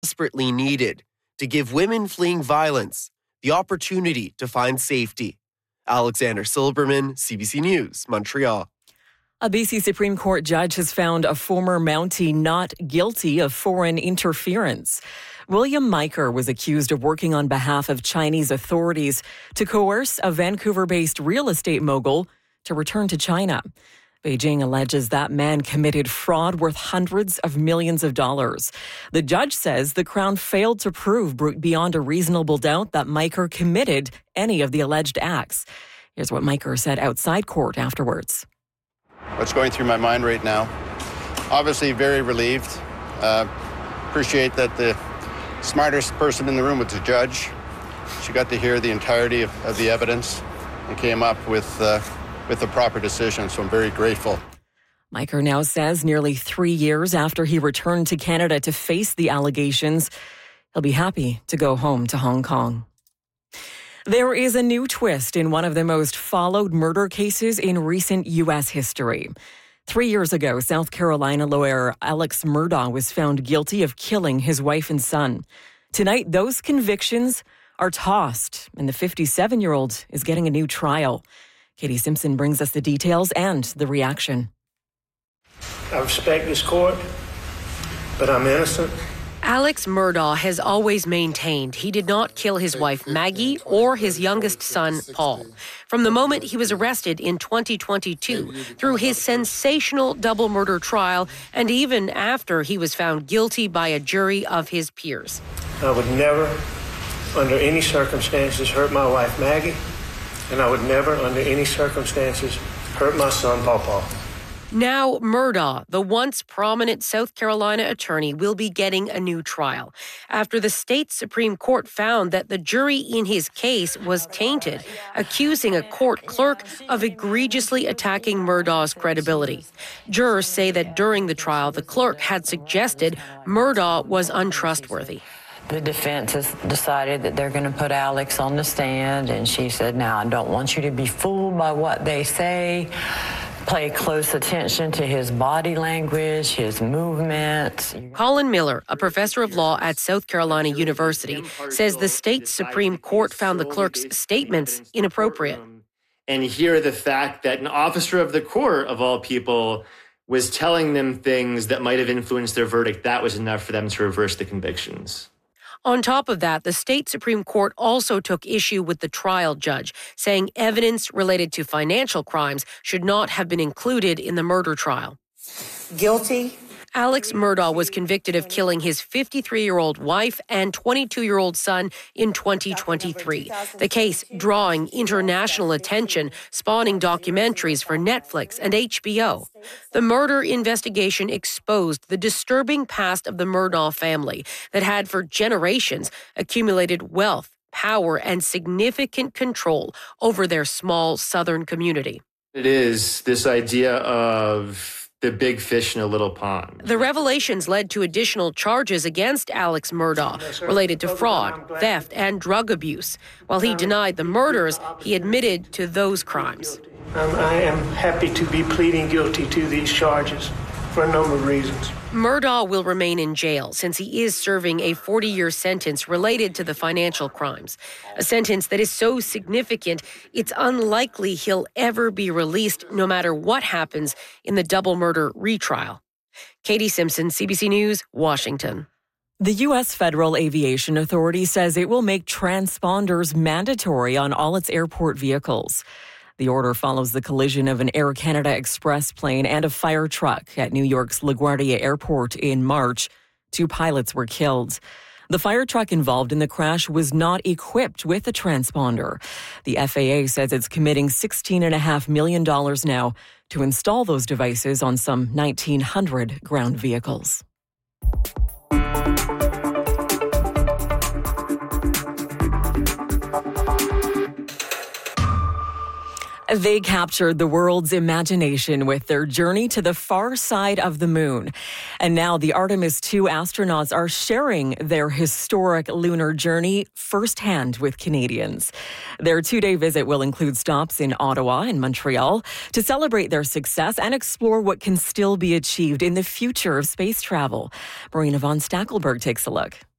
desperately needed to give women fleeing violence the opportunity to find safety. Alexander Silberman, CBC News, Montreal. A BC Supreme Court judge has found a former Mountie not guilty of foreign interference. William Miker was accused of working on behalf of Chinese authorities to coerce a Vancouver-based real estate mogul to return to China. Beijing alleges that man committed fraud worth hundreds of millions of dollars. The judge says the Crown failed to prove beyond a reasonable doubt that Miker committed any of the alleged acts. Here's what Miker said outside court afterwards. What's going through my mind right now? Obviously very relieved. Appreciate that the smartest person in the room was the judge. She got to hear the entirety of the evidence and came up with the proper decision, so I'm very grateful. Miker now says nearly 3 years after he returned to Canada to face the allegations, he'll be happy to go home to Hong Kong. There is a new twist in one of the most followed murder cases in recent U.S. history. 3 years ago, South Carolina lawyer Alex Murdaugh was found guilty of killing his wife and son. Tonight, those convictions are tossed, and the 57-year-old is getting a new trial. Katie Simpson brings us the details and the reaction. I respect this court, but I'm innocent. Alex Murdaugh has always maintained he did not kill his wife Maggie or his youngest son Paul. From the moment he was arrested in 2022, through his sensational double murder trial, and even after he was found guilty by a jury of his peers. I would never, under any circumstances, hurt my wife Maggie, and I would never, under any circumstances, hurt my son Paul. Now, Murdaugh, the once prominent South Carolina attorney, will be getting a new trial after the state Supreme Court found that the jury in his case was tainted, accusing a court clerk of egregiously attacking Murdaugh's credibility. Jurors say that during the trial, the clerk had suggested Murdaugh was untrustworthy. The defense has decided that they're going to put Alex on the stand, and she said, now, I don't want you to be fooled by what they say. Pay close attention to his body language, his movements. Colin Miller, a professor of law at South Carolina University, says the state Supreme Court found the clerk's statements inappropriate. And here the fact that an officer of the court, of all people, was telling them things that might have influenced their verdict, that was enough for them to reverse the convictions. On top of that, the state Supreme Court also took issue with the trial judge, saying evidence related to financial crimes should not have been included in the murder trial. Guilty. Alex Murdaugh was convicted of killing his 53-year-old wife and 22-year-old son in 2023. The case drawing international attention, spawning documentaries for Netflix and HBO. The murder investigation exposed the disturbing past of the Murdaugh family that had for generations accumulated wealth, power, and significant control over their small southern community. It is this idea of the big fish in a little pond. The revelations led to additional charges against Alex Murdaugh related to fraud, theft, and drug abuse. While he denied the murders, he admitted to those crimes. I am happy to be pleading guilty to these charges for a number of reasons. Murdaugh will remain in jail since he is serving a 40-year sentence related to the financial crimes, a sentence that is so significant it's unlikely he'll ever be released no matter what happens in the double murder retrial. Katie Simpson, CBC News, Washington. The U.S. Federal Aviation Authority says it will make transponders mandatory on all its airport vehicles. The order follows the collision of an Air Canada Express plane and a fire truck at New York's LaGuardia Airport in March. 2 pilots were killed. The fire truck involved in the crash was not equipped with a transponder. The FAA says it's committing $16.5 million now to install those devices on some 1,900 ground vehicles. They captured the world's imagination with their journey to the far side of the moon. And now the Artemis 2 astronauts are sharing their historic lunar journey firsthand with Canadians. Their 2-day visit will include stops in Ottawa and Montreal to celebrate their success and explore what can still be achieved in the future of space travel. Marina von Stackelberg takes a look.